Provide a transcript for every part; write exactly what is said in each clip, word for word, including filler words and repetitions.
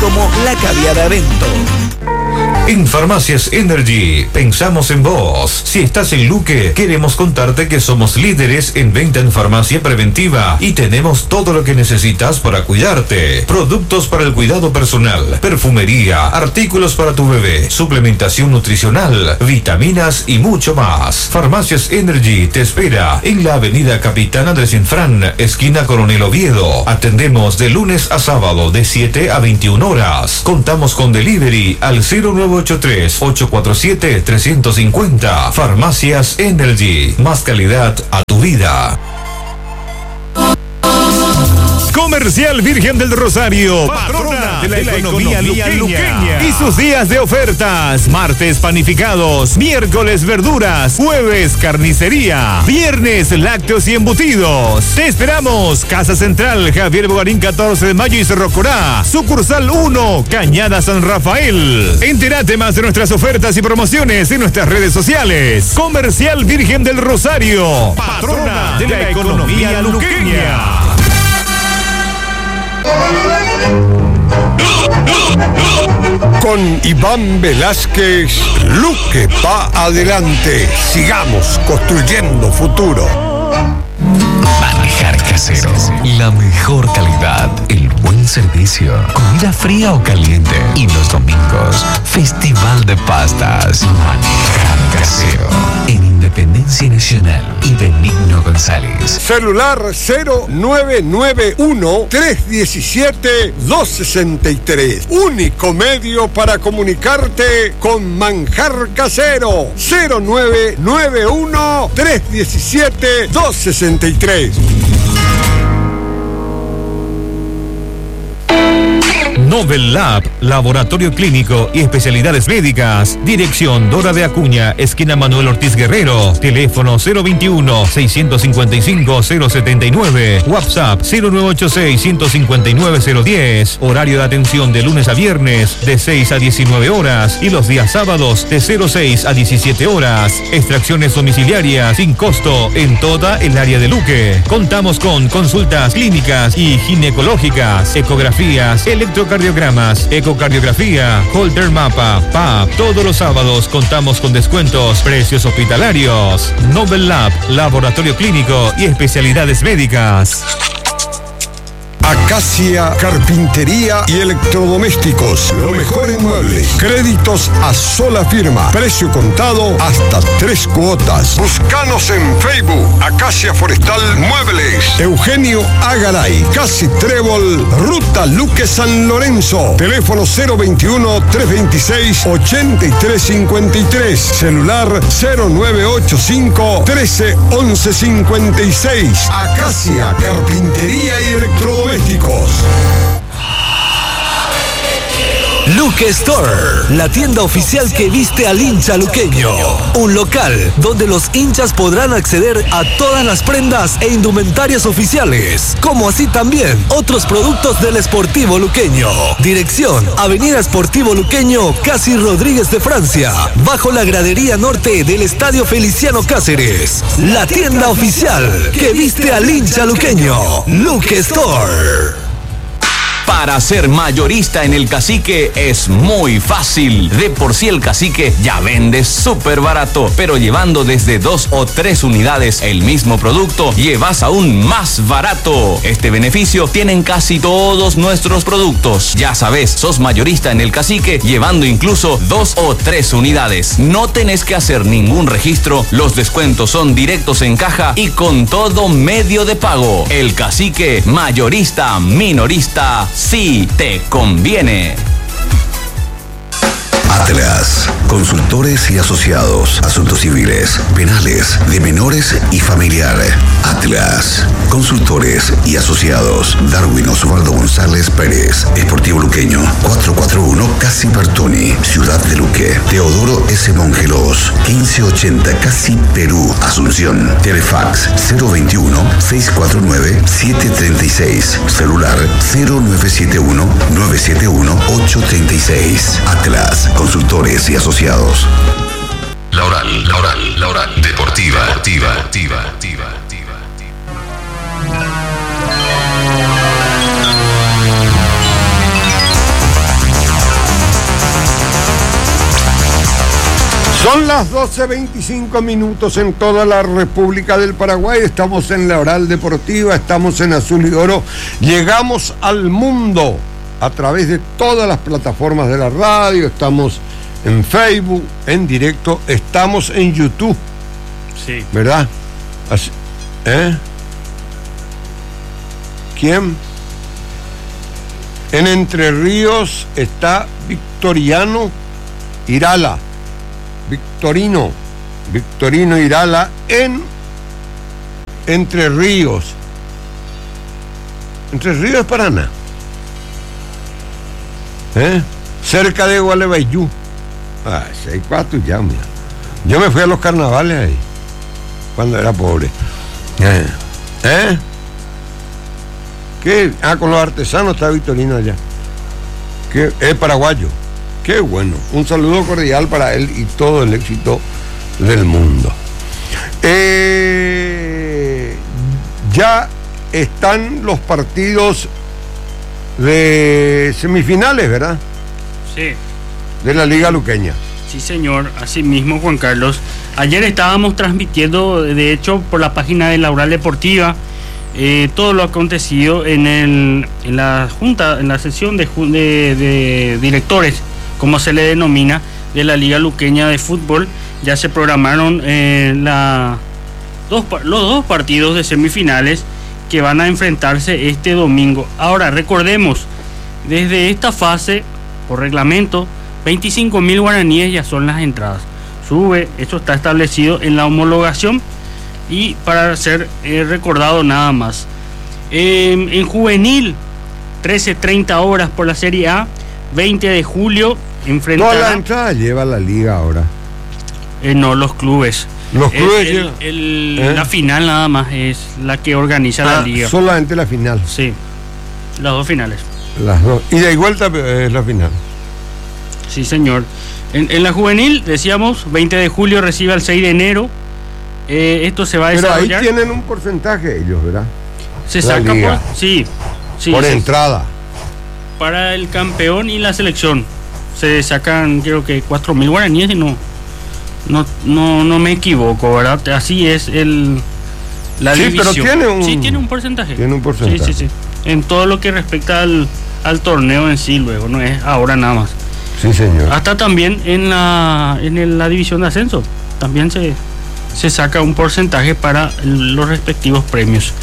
como la Caviar Evento. En Farmacias Energy, pensamos en vos. Si estás en Luque, queremos contarte que somos líderes en venta en farmacia preventiva y tenemos todo lo que necesitas para cuidarte. Productos para el cuidado personal, perfumería, artículos para tu bebé, suplementación nutricional, vitaminas y mucho más. Farmacias Energy te espera en la avenida Capitán Andrés Infran, esquina Coronel Oviedo. Atendemos de lunes a sábado de siete a veintiuna horas. Contamos con delivery al cero nueve ocho tres, ocho cuatro siete, tres cinco cero. Farmacias Energy. Más calidad a tu vida. Comercial Virgen del Rosario, patrona de la, de la economía, economía luqueña. luqueña. Y sus días de ofertas: martes panificados, miércoles verduras, jueves carnicería, viernes lácteos y embutidos. Te esperamos. Casa Central, Javier Bogarín catorce de mayo y Cerro Corá. Sucursal uno, Cañada San Rafael. Entérate más de nuestras ofertas y promociones en nuestras redes sociales. Comercial Virgen del Rosario, patrona de la economía luqueña. Con Iván Velázquez, Luque va adelante. Sigamos construyendo futuro. Manjar Casero, la mejor calidad, el buen servicio, comida fría o caliente. Y los domingos, Festival de Pastas. Manjar Casero, en Independencia Nacional y Benigno González. Celular cero nueve nueve uno, tres uno siete, dos seis tres. Único medio para comunicarte con Manjar Casero. cero nueve nueve uno, tres uno siete, dos seis tres. Novel Lab, laboratorio clínico y especialidades médicas. Dirección Dora de Acuña, esquina Manuel Ortiz Guerrero. Teléfono cero veintiuno, seiscientos cincuenta y cinco, cero setenta y nueve. WhatsApp cero nueve ocho seis, ciento cincuenta y nueve, cero diez. Horario de atención de lunes a viernes de seis a diecinueve horas y los días sábados de cero seis a diecisiete horas. Extracciones domiciliarias sin costo en toda el área de Luque. Contamos con consultas clínicas y ginecológicas, ecografías, electrocardiogramas, ecocardiografía, Holter Mapa, P A P. Todos los sábados contamos con descuentos, precios hospitalarios. Novel Lab, laboratorio clínico y especialidades médicas. Acacia Carpintería y Electrodomésticos. Lo mejor en muebles. Créditos a sola firma. Precio contado hasta tres cuotas. Búscanos en Facebook. Acacia Forestal Muebles. Eugenio Agaray. Casi Trébol. Ruta Luque San Lorenzo. Teléfono cero veintiuno, trescientos veintiséis, ochenta y tres cincuenta y tres. Celular cero nueve ocho cinco, trece, once cincuenta y seis. Acacia Carpintería y Electrodomésticos. Luque Store, la tienda oficial que viste al hincha luqueño. Un local donde los hinchas podrán acceder a todas las prendas e indumentarias oficiales, como así también otros productos del Sportivo Luqueño. Dirección: Avenida Sportivo Luqueño, Casi Rodríguez de Francia, bajo la gradería norte del Estadio Feliciano Cáceres. La tienda oficial que viste al hincha luqueño. Luque Store. Para ser mayorista en el Cacique es muy fácil. De por sí el Cacique ya vende súper barato, pero llevando desde dos o tres unidades el mismo producto, llevas aún más barato. Este beneficio tienen casi todos nuestros productos. Ya sabes, sos mayorista en el Cacique llevando incluso dos o tres unidades. No tenés que hacer ningún registro, los descuentos son directos en caja y con todo medio de pago. El Cacique, mayorista, minorista, sí te conviene. Atlas, consultores y asociados, asuntos civiles, penales, de menores y familiar. Atlas, consultores y asociados. Darwin Osvaldo González Pérez, Esportivo Luqueño, cuatrocientos cuarenta y uno Casi Bertoni, Ciudad de Luque. Teodoro S. Mongelos, quince ochenta Casi Perú, Asunción. Telefax cero veintiuno, seiscientos cuarenta y nueve, setecientos treinta y seis. Celular cero nueve siete uno, nueve siete uno, ocho tres seis. Atlas, consultores y asociados. La Oral, La Oral, La Oral Deportiva, Deportiva, Deportiva, Deportiva. Son las doce veinticinco minutos en toda la República del Paraguay. Estamos en la Oral Deportiva, estamos en Azul y Oro. Llegamos al mundo a través de todas las plataformas de la radio. Estamos en Facebook, en directo. Estamos en YouTube. Sí. ¿Verdad? Así, ¿eh? ¿Quién? En Entre Ríos está Victoriano Irala. Victorino, Victorino Irala en Entre Ríos. Entre Ríos es Paraná. ¿Eh? Cerca de Gualebayú. Ay, seis cuatro ya, mira. Yo me fui a los carnavales ahí, cuando era pobre. ¿Eh? ¿Eh? ¿Qué? Ah, con los artesanos está Victorino allá. ¿Qué? Es paraguayo. Qué bueno. Un saludo cordial para él y todo el éxito del mundo. Eh, ya están los partidos de semifinales, ¿verdad? Sí. De la Liga Luqueña. Sí, señor. Así mismo, Juan Carlos. Ayer estábamos transmitiendo, de hecho, por la página de la Oral Deportiva, eh, todo lo acontecido en, el, en la junta, en la sesión de, de, de directores, como se le denomina, de la Liga Luqueña de Fútbol. Ya se programaron eh, la, dos, los dos partidos de semifinales que van a enfrentarse este domingo. Ahora, recordemos, desde esta fase, por reglamento, veinticinco mil guaraníes ya son las entradas. Sube, esto está establecido en la homologación y para ser eh, recordado nada más. Eh, en juvenil, trece treinta horas por la Serie A, veinte de julio, enfrentará... Toda la entrada lleva la liga ahora. Eh, no, los clubes. Los clubes el, llevan. El, el, ¿Eh? La final nada más es la que organiza Ah, la liga. solamente la final. Sí, las dos finales. Las dos. Y de vuelta es la final. Sí, señor. En, en la juvenil, decíamos, veinte de julio recibe al seis de enero. Eh, esto se va a Pero desarrollar. ahí tienen un porcentaje ellos, ¿verdad? Se la saca liga. por... Sí, sí. Por se- entrada. Para el campeón y la selección. Se sacan, creo que cuatro mil guaraníes y no, no, no, no me equivoco, ¿verdad? Así es el la Sí, división. pero tiene un- Sí, tiene un porcentaje. tiene un porcentaje. Sí, sí, sí. En todo lo que respecta al, al torneo en sí, luego, no es ahora nada más. Sí, señor. Hasta también en la en el- la división de ascenso también se, se saca un porcentaje para el- los respectivos premios.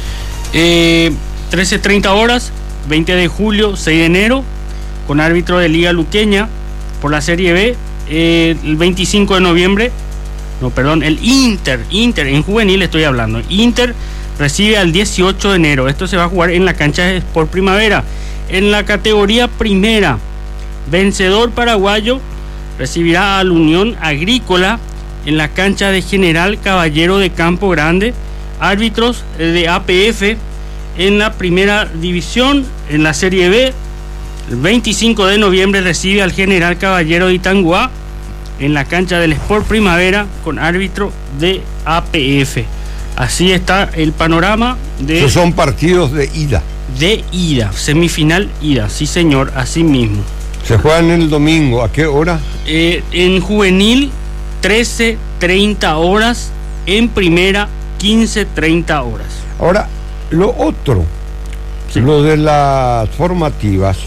Eh, trece treinta horas, veinte de julio, seis de enero, con árbitro de Liga Luqueña por la Serie B. Eh, el veinticinco de noviembre, no, perdón, el Inter, Inter, en juvenil estoy hablando. Inter recibe al dieciocho de enero. Esto se va a jugar en la cancha de Sport Primavera. En la categoría primera, vencedor paraguayo recibirá al Unión Agrícola en la cancha de General Caballero de Campo Grande. Árbitros de A P F en la primera división. En la Serie B, el veinticinco de noviembre recibe al General Caballero de Itanguá en la cancha del Sport Primavera con árbitro de A P F. Así está el panorama de, Esos son partidos de ida. de ida, semifinal ida, sí señor, así mismo. Se juegan el domingo. ¿A qué hora? Eh, en juvenil, trece treinta horas. En primera, quince treinta horas. Ahora, lo otro, Sí. lo de las formativas,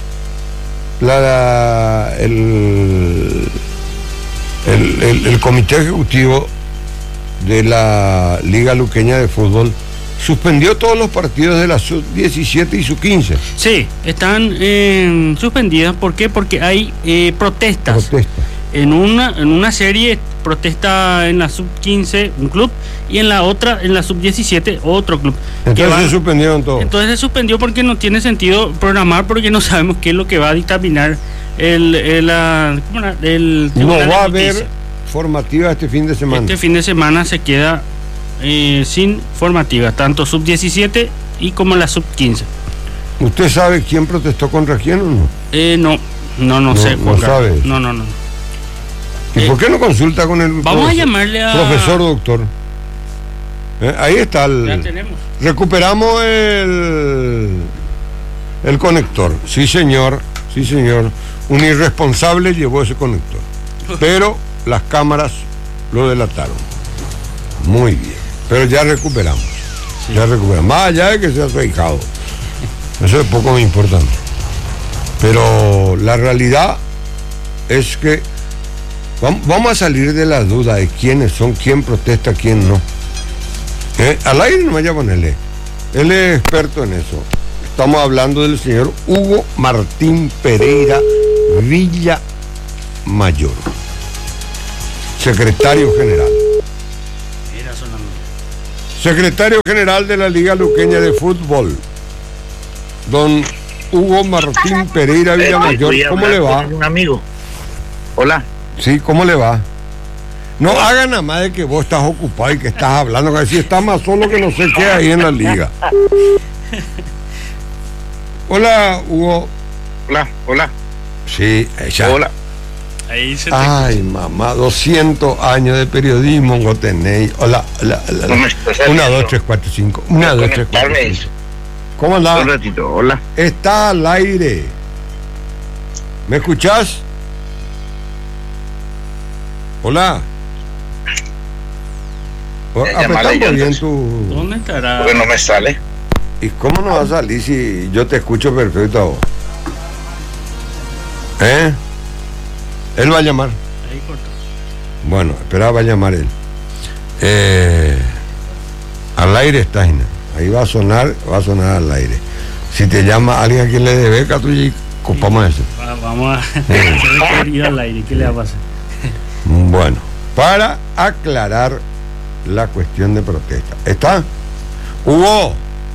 la, el, el, el, el Comité Ejecutivo de la Liga Luqueña de Fútbol suspendió todos los partidos de la sub diecisiete y sub quince. Sí, están eh, suspendidas. ¿Por qué? Porque hay eh, protestas. Protestas. En una, en una serie protesta en la sub quince un club y en la otra, en la sub diecisiete, otro club. Que Entonces van- se suspendieron todos. Entonces se suspendió porque no tiene sentido programar, porque no sabemos qué es lo que va a dictaminar el, el, la- ¿cómo era? el No Tribunal de va a Justicia. haber formativa este fin de semana. Este fin de semana se queda eh, sin formativa, tanto sub diecisiete y como la sub quince. ¿Usted sabe quién protestó contra quién o no? Eh, no, no, no, No, sé, no Juan Carlos. sabes. No, no, no. ¿Y Eh, por qué no consulta con el Vamos a profesor- llamarle a... profesor doctor? Eh, ahí está el... Ya tenemos. Recuperamos el, el conector. Sí, señor. Sí, señor. Un irresponsable llevó ese conector. Pero las cámaras lo delataron. Muy bien. Pero ya recuperamos. Sí. Ya recuperamos. Más allá de que sea su ahijado. Eso es poco importante. Pero la realidad es que vamos a salir de la duda de quiénes son, quién protesta, quién no. ¿Eh? Al aire no vaya a ponerle. Él es experto en eso. Estamos hablando del señor Hugo Martín Pereira Villa Mayor, secretario general. Secretario general de la Liga Luqueña de Fútbol, don Hugo Martín Pereira Villamayor. ¿Cómo le va? Un amigo. Hola. Sí, ¿cómo le va? No haga nada más de que vos estás ocupado y que estás hablando, que si estás más solo que no sé qué ahí en la liga. Hola, Hugo. Hola, hola. Sí, ella. Hola. Ahí se te Ay, escucha. mamá, doscientos años de periodismo no tenéis. Hola, hola, hola. No me estás Una, saliendo. dos, tres, cuatro, cinco. Una, dos, tres, cuatro, Conectarme cinco. eso. ¿Cómo andás? Un ratito, hola. Está al aire. ¿Me escuchás? Hola. O- Ya, llamala apretando yo, bien entonces. tu... ¿Dónde estará? Porque no me sale. ¿Y cómo no va a salir si yo te escucho perfecto a vos? ¿Eh? Él va a llamar. Ahí cortó. Bueno, espera, va a llamar él. Eh, al aire está, Gina. Ahí va a sonar, va a sonar al aire. Si te llama alguien a quien le dé beca, tú y copamos eso. Va- Vamos a hacer ir al aire. ¿Qué le va a pasar? Bueno, para aclarar la cuestión de protesta. ¿Está? Hugo,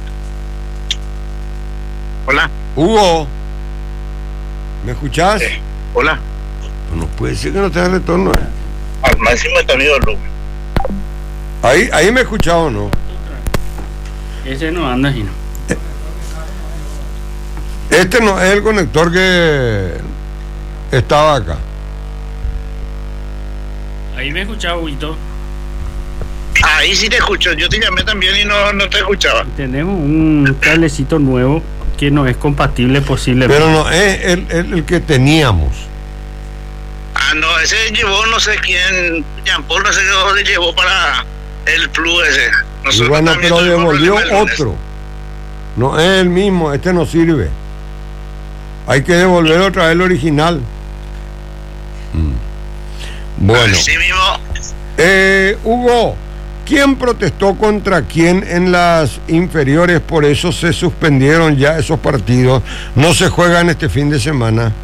Hola. Hugo, ¿me escuchás? Eh, hola. No puede ser que no te da retorno. ¿eh? Al máximo está mi volumen. Ahí, ahí me escuchás o no. Ese no anda, Gino. Este no es el conector que estaba acá. Ahí me escuchaba, Huguito. Ahí sí te escucho. Yo te llamé también y no, no te escuchaba. Tenemos un cablecito nuevo que no es compatible posiblemente. Pero no es el, el, el que teníamos. Ah, no, ese llevó no sé quién. Jean Paul no sé dónde llevó para el plus ese. Y Nosotros bueno, también pero tuvimos devolvió problema el lunes. otro. No es el mismo, este no sirve. Hay que devolver otra vez el original. Mm. Bueno, Así mismo. eh, Hugo, ¿quién protestó contra quién en las inferiores? Por eso se suspendieron ya esos partidos. No se juegan este fin de semana.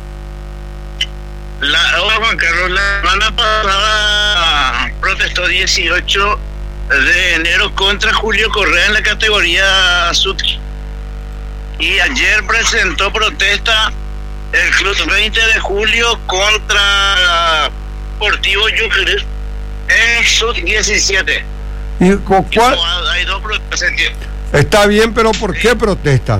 La, hola, Juan Carlos, la semana pasada protestó dieciocho de enero contra Julio Correa en la categoría sub. Y ayer presentó protesta el club veinte de julio contra Deportivo Yucre en sub diecisiete. ¿Y con cuál? Hay dos protestas. Está bien, pero ¿por qué protestan?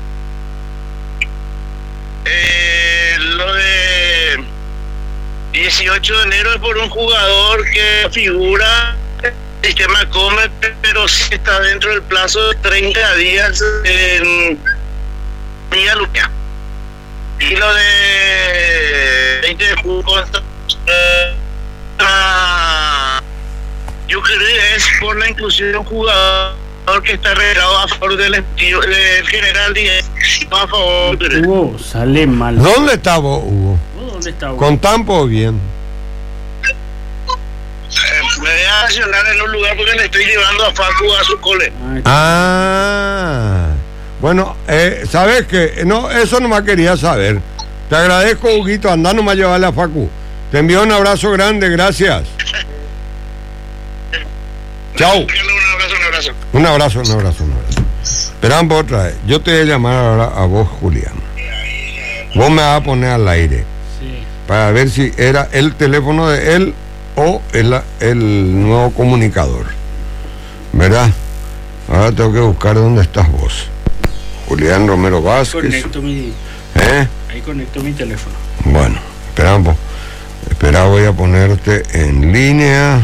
Eh, lo de dieciocho de enero es por un jugador que figura en el sistema Come, pero sí está dentro del plazo de treinta días en Liga Luqueña. Y lo de veinte de julio contra Yucre es por la inclusión de un jugador que está regalado a favor del, estilo, del general Díaz, a favor de... Hugo, sale mal. ¿Dónde está vos, Hugo? ¿Dónde está Hugo? ¿Con Tampo o bien? Me voy a estacionar en un lugar porque le estoy llevando a Facu a su cole. Ah, bueno, eh, ¿sabes qué? No, eso nomás quería saber. Te agradezco, Huguito, andá nomás a llevarle a Facu. Te envío un abrazo grande, gracias. Chao. Un abrazo, un abrazo. Un abrazo, un abrazo, un abrazo. Esperamos otra vez. Yo te voy a llamar ahora a vos, Julián. Vos me vas a poner al aire Sí. para ver si era el teléfono de él o el, el nuevo comunicador. ¿Verdad? Ahora tengo que buscar dónde estás vos. Julián Romero Vázquez. Conecto mi, ¿Eh? ahí conecto mi teléfono. Bueno, esperamos. Espera, voy a ponerte en línea.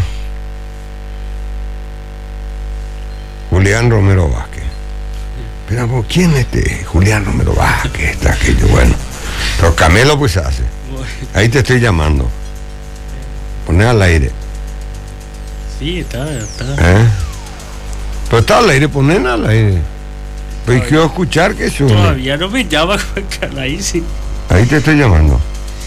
Julián Romero Vázquez. Espera, ¿por quién es este? Julián Romero Vázquez, está aquello, bueno. Pero Camelo pues hace. Ahí te estoy llamando. Poné al aire. Sí, está, está. ¿Eh? Pero está al aire, ponen al aire. Pues quiero escuchar que suene. Todavía no me llama, ahí sí. Ahí te estoy llamando.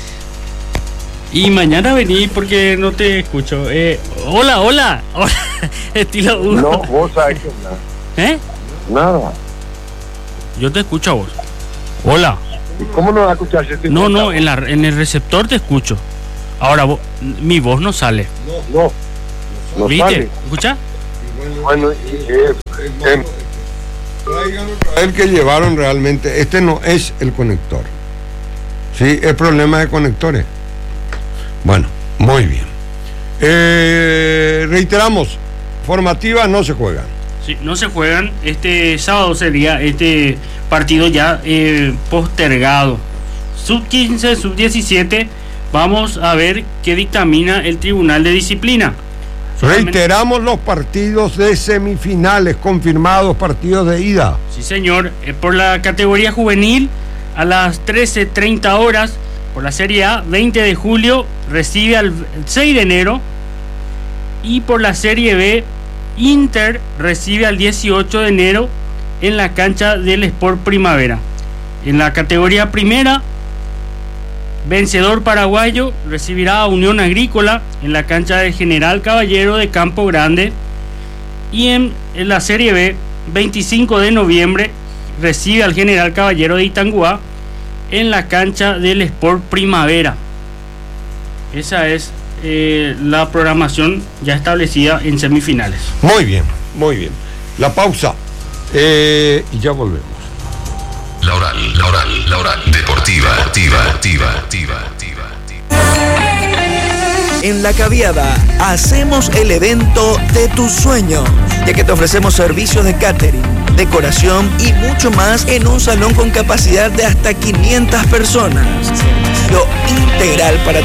Y mañana vení porque no te escucho. Eh, hola, hola. Hola. Estilo uno. No, vos sabés que nada. ¿Eh? Nada. Yo te escucho a vos. Hola. ¿Y cómo no vas a escuchar si estoy No, no, en, la, en el receptor te escucho. Ahora vos, mi voz no sale. No, no. No ¿Viste? sale. ¿Escucha? Bueno, y, eh, eh, El que llevaron realmente, este no es el conector. Sí, es problema de conectores. Bueno, muy bien. Eh, reiteramos, formativas no se juegan. Sí, no se juegan. Este sábado sería este partido ya eh, postergado. sub quince, sub diecisiete. Vamos a ver qué dictamina el Tribunal de Disciplina. Solamente... Reiteramos los partidos de semifinales confirmados, partidos de ida. Sí, señor. Eh, por la categoría juvenil, a las trece treinta horas, por la Serie A, veinte de julio, recibe al seis de enero. Y por la Serie B, Inter recibe al dieciocho de enero en la cancha del Sport Primavera. En la categoría primera, vencedor paraguayo recibirá a Unión Agrícola en la cancha del General Caballero de Campo Grande. Y en, en la Serie B, veinticinco de noviembre, recibe al General Caballero de Itanguá en la cancha del Sport Primavera. Esa es eh, la programación ya establecida en semifinales. Muy bien, muy bien. La pausa eh, y ya volvemos. La oral, la oral, la oral deportiva, deportiva, deportiva, deportiva, deportiva. En La Caviada hacemos el evento de tus sueños, ya que te ofrecemos servicios de catering, decoración y mucho más en un salón con capacidad de hasta quinientas personas. Servicio integral para